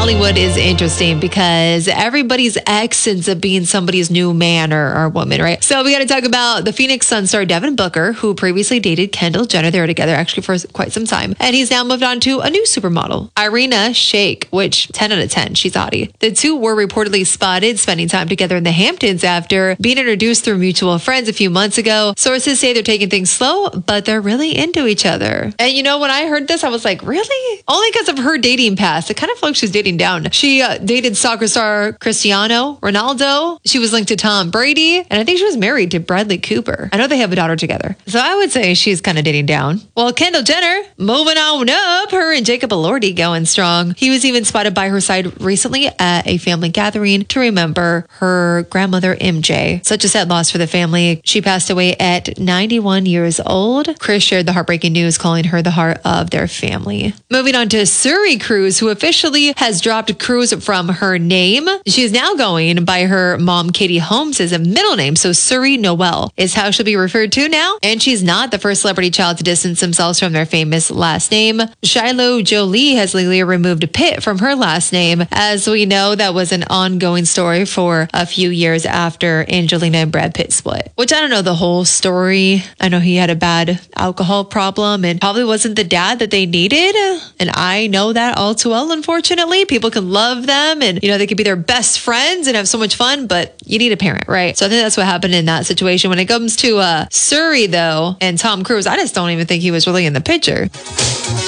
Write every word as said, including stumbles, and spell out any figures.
Hollywood is interesting because everybody's ex ends up being somebody's new man or, or woman, right? So we got to talk about the Phoenix Sun star Devin Booker, who previously dated Kendall Jenner. They were together actually for quite some time. And he's now moved on to a new supermodel, Irina Shayk, which ten out of ten, she's hottie. The two were reportedly spotted spending time together in the Hamptons after being introduced through mutual friends a few months ago. Sources say they're taking things slow, but they're really into each other. And you know, when I heard this, I was like, really? Only because of her dating past. It kind of felt like she's dating down. She uh, dated soccer star Cristiano Ronaldo. She was linked to Tom Brady. And I think she was married to Bradley Cooper. I know they have a daughter together. So I would say she's kind of dating down. Well, Kendall Jenner, moving on up. Her and Jacob Elordi going strong. He was even spotted by her side recently at a family gathering to remember her grandmother, M J. Such a sad loss for the family. She passed away at ninety-one years old. Chris shared the heartbreaking news, calling her the heart of their family. Moving on to Suri Cruise, who officially has dropped Cruise from her name. She is now going by her mom, Katie Holmes, as a middle name. So Suri Noel is how she'll be referred to now. And she's not the first celebrity child to distance themselves from their famous last name. Shiloh Jolie has legally removed Pitt from her last name. As we know, that was an ongoing story for a few years after Angelina and Brad Pitt split, which I don't know the whole story. I know he had a bad alcohol problem and probably wasn't the dad that they needed. And I know that all too well, unfortunately. People can love them and, you know, they could be their best friends and have so much fun, but you need a parent, right? So I think that's what happened in that situation. When it comes to uh, Suri, though, and Tom Cruise, I just don't even think he was really in the picture.